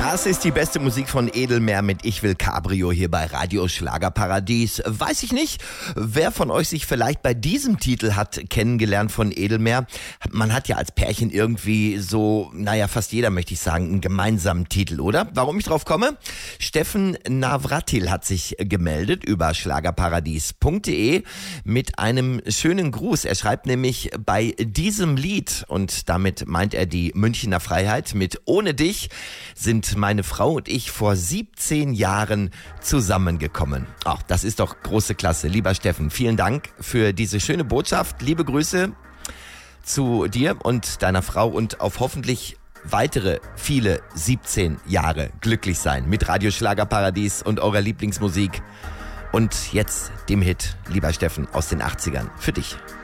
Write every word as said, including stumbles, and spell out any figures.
Das ist die beste Musik von Edelmeer mit Ich will Cabrio hier bei Radio Schlagerparadies. Weiß ich nicht, wer von euch sich vielleicht bei diesem Titel hat kennengelernt von Edelmeer. Man hat ja als Pärchen irgendwie so, naja, fast jeder möchte ich sagen, einen gemeinsamen Titel, oder? Warum ich drauf komme? Steffen Navratil hat sich gemeldet über schlagerparadies punkt de mit einem schönen Gruß. Er schreibt nämlich bei diesem Lied, und damit meint er die Münchner Freiheit, mit Ohne dich sind meine Frau und ich vor siebzehn Jahren zusammengekommen. Ach, das ist doch große Klasse. Lieber Steffen, vielen Dank für diese schöne Botschaft. Liebe Grüße zu dir und deiner Frau und auf hoffentlich weitere viele siebzehn Jahre glücklich sein mit Radio Schlagerparadies und eurer Lieblingsmusik. Und jetzt dem Hit, lieber Steffen, aus den achtzigern für dich.